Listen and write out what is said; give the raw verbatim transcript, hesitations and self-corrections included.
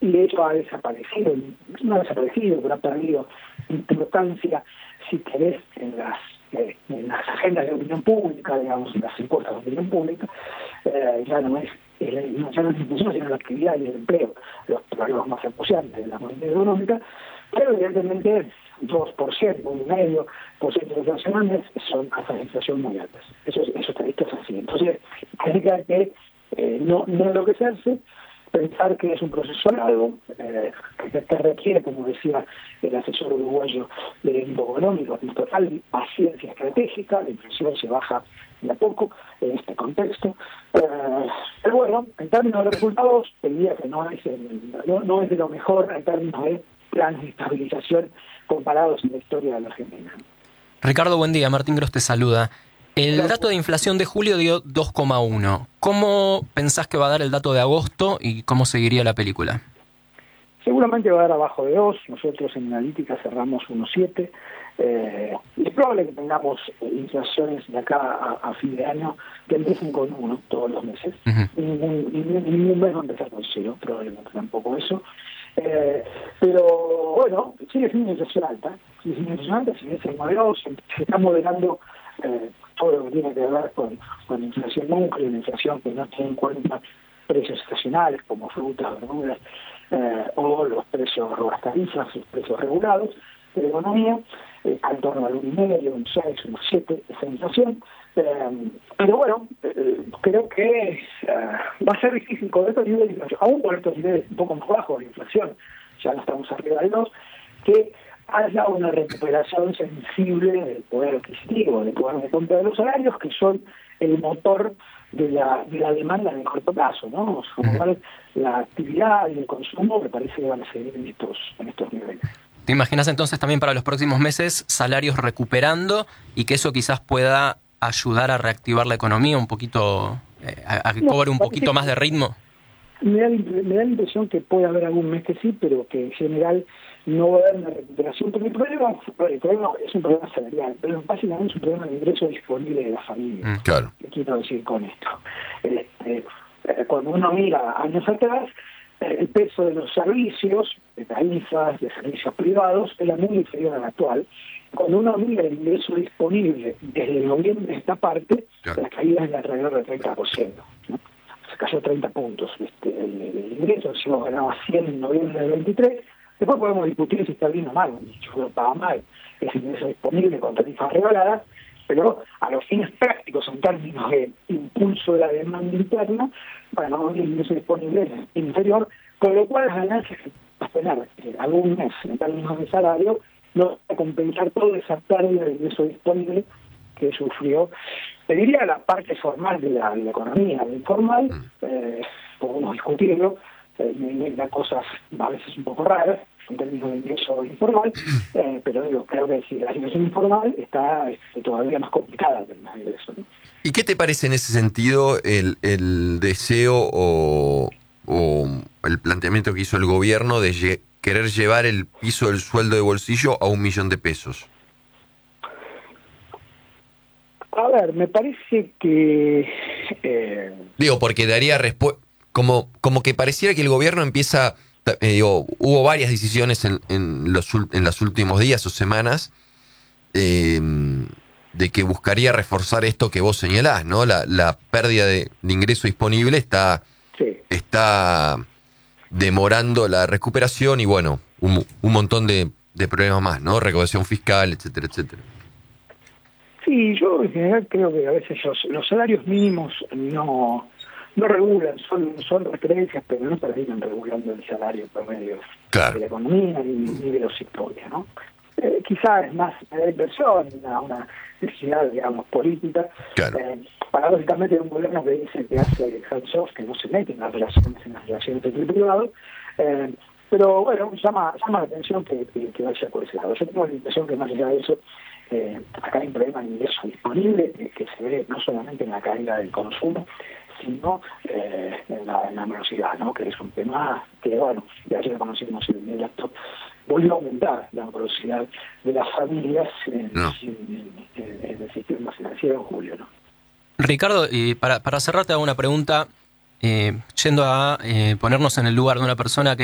y de hecho ha desaparecido, no ha desaparecido, pero ha perdido importancia, si querés, en las, eh, en las agendas de opinión pública, digamos, en las encuestas de opinión pública. Eh, ya no es el, no, ya no es la institución, sino la actividad y el empleo, los problemas más acuciantes de la política económica, pero evidentemente dos por ciento, un medio por ciento inflacionales son tasas de inflación muy altas. Eso, eso está visto así. Entonces, hay que eh, no, no enloquecerse, pensar que es un proceso largo, eh, que, que requiere, como decía el asesor uruguayo del equipo económico, en total paciencia estratégica. La inflación se baja de a poco en este contexto. Eh, pero bueno, en términos de resultados, el día que no es, el, no, no es de lo mejor en términos de planes de estabilización comparados en la historia de la Argentina. Ricardo, buen día. Martín Gross te saluda. El dato de inflación de julio dio dos coma uno. ¿Cómo pensás que va a dar el dato de agosto y cómo seguiría la película? Seguramente va a dar abajo de dos. Nosotros en analítica cerramos uno coma siete. Eh, es probable que tengamos inflaciones de acá a, a fin de año que empiecen con uno todos los meses. Uh-huh. Ningún, ningún, ningún mes va a empezar con cero, probablemente tampoco eso. Eh, pero bueno, sigue siendo inflación alta, sigue siendo inflación alta, sigue siendo moderado, se, se está moderando eh, todo lo que tiene que ver con, con inflación núcleo, la inflación que no tiene en cuenta precios estacionales como frutas, verduras, eh, o los precios o las tarifas, los precios regulados de la economía, eh, en torno al uno coma cinco, un seis, un siete, esa inflación. Eh, pero bueno, eh, creo que eh, va a ser difícil con estos niveles de inflación, aún con estos niveles un poco más bajos de inflación, ya no estamos arriba de dos, que haya una recuperación sensible del poder adquisitivo, del poder de compra de los salarios, que son el motor de la, de la demanda en el corto plazo, ¿no? Con lo cual, la actividad y el consumo me parece que van a seguir en estos, en estos niveles. ¿Te imaginas entonces también para los próximos meses salarios recuperando y que eso quizás pueda ayudar a reactivar la economía un poquito, eh, a, a que no, cobre un poquito más de ritmo? Me da, me da la impresión que puede haber algún mes que sí, pero que en general no va a haber una recuperación, porque el problema, el problema es un problema salarial, pero básicamente es un problema de ingreso disponible de la familia. Mm, claro. ¿Qué quiero decir con esto? Este, cuando uno mira años atrás, el peso de los servicios, de tarifas, de servicios privados, era muy inferior al actual. Cuando uno mira el ingreso disponible desde noviembre de esta parte, claro, la caída es de alrededor del treinta por ciento, ¿no? Se cayó treinta puntos este, el, el ingreso, si uno ganaba cien en noviembre del veintitrés, después podemos discutir si está bien o mal, yo creo que estaba mal ese ingreso disponible con tarifas regaladas, pero a los fines prácticos, en términos de impulso de la demanda interna, bueno, el ingreso disponible es inferior, con lo cual las ganancias que va a tener eh, algún mes en términos de salario no va a compensar toda esa pérdida de ingreso disponible que sufrió, te diría, la parte formal de la, de la economía. La informal, eh, podemos discutirlo, eh, da cosas a veces un poco raras en términos de ingreso informal, eh, pero digo, creo que si la situación informal está este, todavía más complicada que el ingreso, ¿no? ¿Y qué te parece en ese sentido el, el deseo o, o el planteamiento que hizo el gobierno de lle- querer llevar el piso del sueldo de bolsillo a un millón de pesos? A ver, me parece que... Eh... Digo, porque daría respuesta... Como, como que pareciera que el gobierno empieza... Eh, digo, hubo varias decisiones en, en, los, en los últimos días o semanas eh, de que buscaría reforzar esto que vos señalás, ¿no? La, la pérdida de, de ingreso disponible está, sí. está demorando la recuperación y, bueno, un, un montón de, de problemas más, ¿no? Recaudación fiscal, etcétera, etcétera. Sí, yo en general creo que a veces los, los salarios mínimos no... no regulan, son, son referencias, pero no terminan regulando el salario promedio, claro, de la economía ni, ni de los sectores, ¿no? Eh, quizás es más una inversión, una, una necesidad, digamos, política. Claro. Eh, paradójicamente hay un gobierno que dice que hace hands-off, que no se mete en las relaciones, en las relaciones entre el privado, eh, pero bueno, llama, llama la atención que, que, que vaya por ese lado. Yo tengo la impresión que más allá de eso, eh, acá hay un problema de ingreso disponible, que, que se ve no solamente en la caída del consumo, sino eh, en, la, en la morosidad, ¿no? Que es un tema que, bueno, ya ayer conocimos en el acto, volvió a aumentar la morosidad de las familias en, no. en, en, en el sistema financiero en julio, ¿no? Ricardo, y para, para cerrar te hago una pregunta, eh, yendo a eh, ponernos en el lugar de una persona que